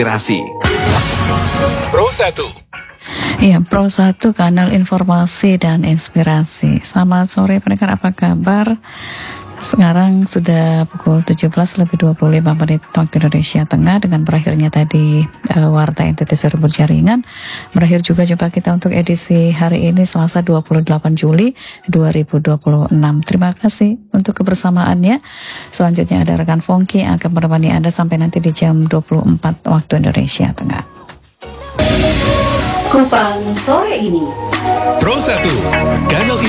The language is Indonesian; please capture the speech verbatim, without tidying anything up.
inspirasi. Pro satu. Iya, Pro satu, kanal informasi dan inspirasi. Selamat sore pendengar, apa kabar? Sekarang sudah pukul tujuh belas lebih dua puluh lima menit waktu Indonesia Tengah. Dengan berakhirnya tadi uh, Warta N T T Seru Berjaringan, berakhir juga jumpa kita untuk edisi hari ini Selasa dua puluh delapan Juli dua ribu dua puluh enam. Terima kasih untuk kebersamaannya. Selanjutnya ada rekan Fongki yang akan menemani Anda sampai nanti di jam dua puluh empat waktu Indonesia Tengah. Kupang sore ini. Pro satu, kanal